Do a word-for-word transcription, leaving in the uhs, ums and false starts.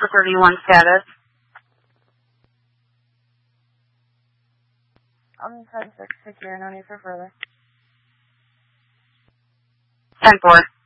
for thirty-one status. I'm ten six, take care, no need for further. ten four.